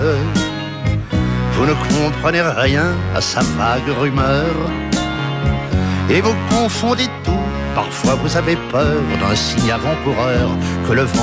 Vous ne comprenez rien à sa vague rumeur et vous confondez tout. Parfois vous avez peur d'un signe avant-coureur que le vent